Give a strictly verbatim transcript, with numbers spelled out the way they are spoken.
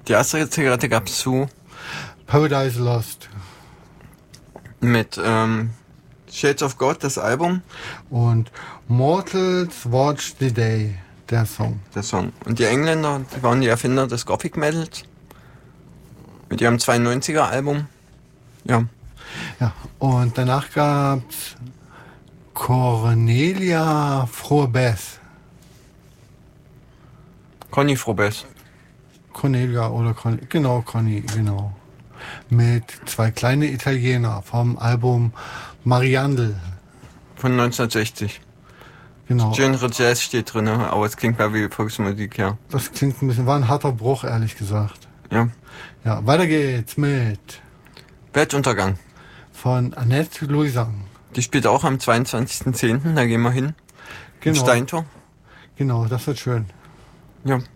Die erste Zigarette gab's zu Paradise Lost. Mit ähm, Shades of God, das Album. Und Mortals Watch the Day, der Song. Der Song. Und die Engländer, die waren die Erfinder des Gothic Metals. Mit ihrem zweiundneunziger Album. Ja. Ja, und danach gab's Cornelia Frohbess. Conny Frohbess. Cornelia oder Con genau, Conny, genau. Mit zwei kleine Italiener vom Album Mariandel. Von neunzehnhundertsechzig. Genau. Genre Jazz steht drin, aber es klingt mal wie Volksmusik, ja. Das klingt ein bisschen, war ein harter Bruch, ehrlich gesagt. Ja. Ja, weiter geht's mit Weltuntergang. von Annette Louisan. Die spielt auch am zweiundzwanzigsten zehnten, da gehen wir hin. Genau. Im Steintor. Genau, das wird schön. Ja.